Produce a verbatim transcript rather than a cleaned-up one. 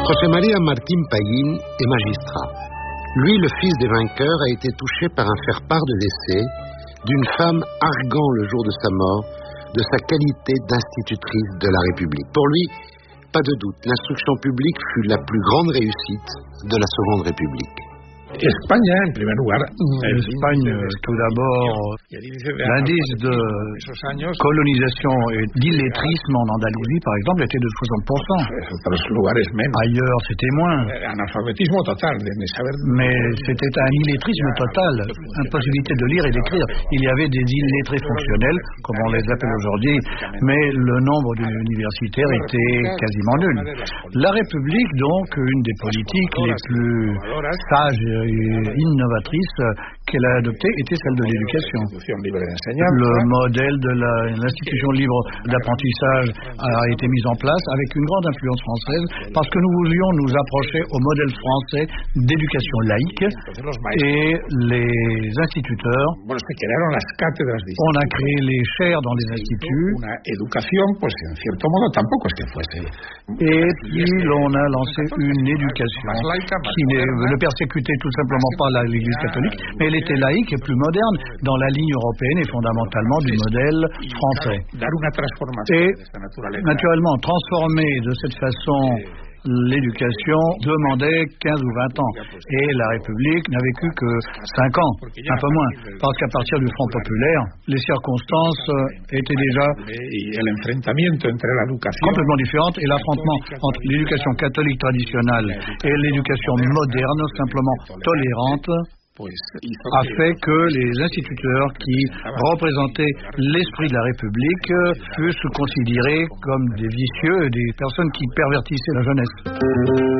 José María Martín Pallín est magistrat. Lui, le fils des vainqueurs, a été touché par un faire-part de décès d'une femme arguant le jour de sa mort de sa qualité d'institutrice de la République. Pour lui, pas de doute, l'instruction publique fut la plus grande réussite de la Seconde République. España, en primer lugar. L'Espagne, tout d'abord, l'indice de colonisation et d'illettrisme en Andalousie, par exemple, était de soixante pour cent. Ailleurs, c'était moins. Mais c'était un illettrisme total, impossibilité de lire et d'écrire. Il y avait des illettrés fonctionnels, comme on les appelle aujourd'hui, mais le nombre d'universitaires était quasiment nul. La République, donc, une des politiques les plus sages et innovatrice qu'elle a adoptée était celle de l'éducation. Le modèle de la, l'institution libre d'apprentissage a été mis en place avec une grande influence française parce que nous voulions nous approcher au modèle français d'éducation laïque et les instituteurs. On a créé les chaires dans les instituts et puis l'on a lancé une éducation qui ne, ne persécutait tout simplement pas la, l'Église catholique, mais elle était laïque et plus moderne dans la ligne européenne et fondamentalement du modèle français. Et naturellement, transformer de cette façon l'éducation demandait quinze ou vingt ans. Et la République n'a vécu que cinq ans, un peu moins. Parce qu'à partir du Front populaire, les circonstances étaient déjà complètement différentes et l'affrontement entre l'éducation catholique traditionnelle et l'éducation moderne, simplement tolérante, a fait que les instituteurs qui représentaient l'esprit de la République fussent considérés comme des vicieux et des personnes qui pervertissaient la jeunesse.